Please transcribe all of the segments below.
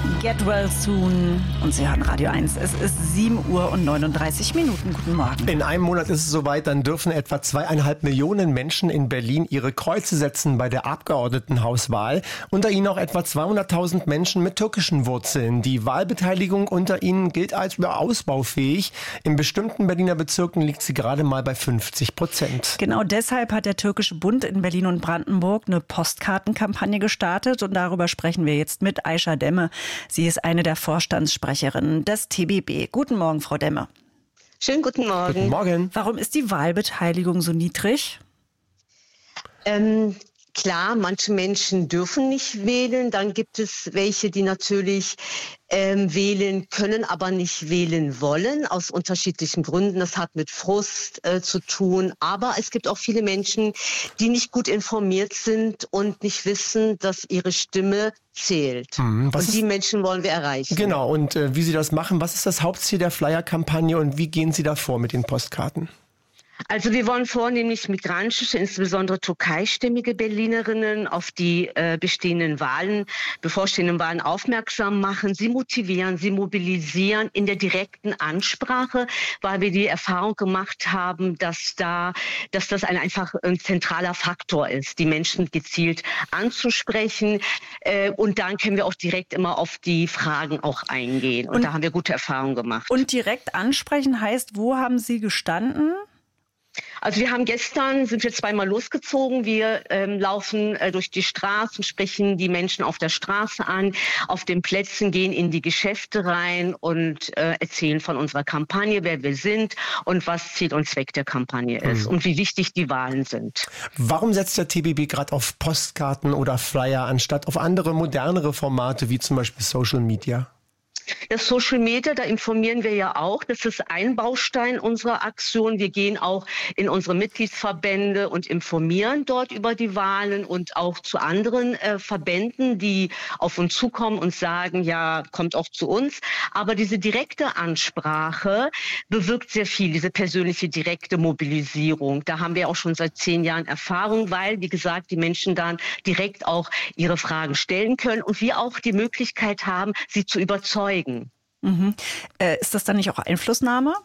Get Well Soon. Und Sie hören Radio 1. Es ist 7:39 Uhr. Guten Morgen. In einem Monat ist es soweit, dann dürfen etwa 2,5 Millionen Menschen in Berlin ihre Kreuze setzen bei der Abgeordnetenhauswahl. Unter ihnen auch etwa 200.000 Menschen mit türkischen Wurzeln. Die Wahlbeteiligung unter ihnen gilt als ausbaufähig. In bestimmten Berliner Bezirken liegt sie gerade mal bei 50%. Genau deshalb hat der Türkische Bund in Berlin und Brandenburg eine Postkartenkampagne gestartet. Und darüber sprechen wir jetzt mit Aisha Demme. Sie ist eine der Vorstandssprecherinnen des TBB. Guten Morgen, Frau Demme. Schönen guten Morgen. Guten Morgen. Warum ist die Wahlbeteiligung so niedrig? Klar, manche Menschen dürfen nicht wählen. Dann gibt es welche, die natürlich wählen können, aber nicht wählen wollen, aus unterschiedlichen Gründen. Das hat mit Frust zu tun. Aber es gibt auch viele Menschen, die nicht gut informiert sind und nicht wissen, dass ihre Stimme zählt. Und die Menschen wollen wir erreichen. Genau, und wie Sie das machen, was ist das Hauptziel der Flyer-Kampagne und wie gehen Sie da vor mit den Postkarten? Also wir wollen vornehmlich migrantische, insbesondere türkeistämmige Berlinerinnen auf die bevorstehenden Wahlen aufmerksam machen, sie motivieren, sie mobilisieren in der direkten Ansprache, weil wir die Erfahrung gemacht haben, dass das einfach ein zentraler Faktor ist, die Menschen gezielt anzusprechen. Und dann können wir auch direkt immer auf die Fragen auch eingehen. Und da haben wir gute Erfahrungen gemacht. Und direkt ansprechen heißt, wo haben Sie gestanden? Also sind wir zweimal losgezogen. Wir laufen durch die Straßen, sprechen die Menschen auf der Straße an, auf den Plätzen, gehen in die Geschäfte rein und erzählen von unserer Kampagne, wer wir sind und was Ziel und Zweck der Kampagne ist und wie wichtig die Wahlen sind. Warum setzt der TBB gerade auf Postkarten oder Flyer anstatt auf andere, modernere Formate wie zum Beispiel Social Media? Das Social Media, da informieren wir ja auch. Das ist ein Baustein unserer Aktion. Wir gehen auch in unsere Mitgliedsverbände und informieren dort über die Wahlen und auch zu anderen Verbänden, die auf uns zukommen und sagen, ja, kommt auch zu uns. Aber diese direkte Ansprache bewirkt sehr viel, diese persönliche direkte Mobilisierung. Da haben wir auch schon seit 10 Jahren Erfahrung, weil, wie gesagt, die Menschen dann direkt auch ihre Fragen stellen können und wir auch die Möglichkeit haben, sie zu überzeugen. Ist das dann nicht auch Einflussnahme?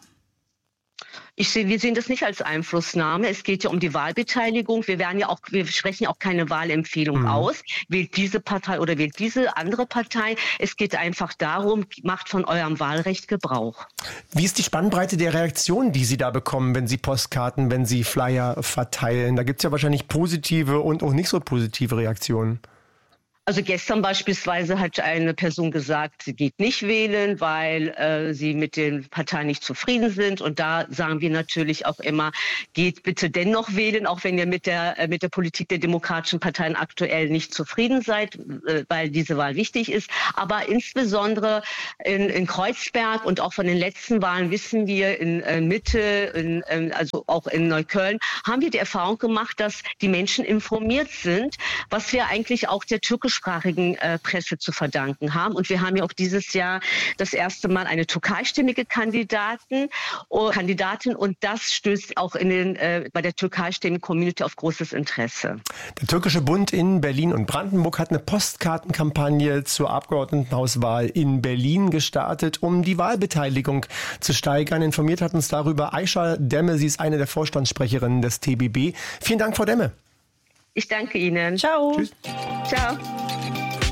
Wir sehen das nicht als Einflussnahme. Es geht ja um die Wahlbeteiligung. Wir sprechen ja auch keine Wahlempfehlung aus. Wählt diese Partei oder wählt diese andere Partei. Es geht einfach darum, macht von eurem Wahlrecht Gebrauch. Wie ist die Spannbreite der Reaktionen, die Sie da bekommen, wenn Sie Postkarten, wenn Sie Flyer verteilen? Da gibt es ja wahrscheinlich positive und auch nicht so positive Reaktionen. Also gestern beispielsweise hat eine Person gesagt, sie geht nicht wählen, weil sie mit den Parteien nicht zufrieden sind. Und da sagen wir natürlich auch immer, geht bitte dennoch wählen, auch wenn ihr mit der Politik der demokratischen Parteien aktuell nicht zufrieden seid, weil diese Wahl wichtig ist. Aber insbesondere in Kreuzberg und auch von den letzten Wahlen wissen wir in Mitte, also auch in Neukölln, haben wir die Erfahrung gemacht, dass die Menschen informiert sind, was wir eigentlich auch der türkischen Presse zu verdanken haben. Und wir haben ja auch dieses Jahr das erste Mal eine türkeistimmige Kandidatin und das stößt auch bei der türkeistimmigen Community auf großes Interesse. Der Türkische Bund in Berlin und Brandenburg hat eine Postkartenkampagne zur Abgeordnetenhauswahl in Berlin gestartet, um die Wahlbeteiligung zu steigern. Informiert hat uns darüber Aisha Demme. Sie ist eine der Vorstandssprecherinnen des TBB. Vielen Dank, Frau Demme. Ich danke Ihnen. Ciao. Tschüss. Ciao.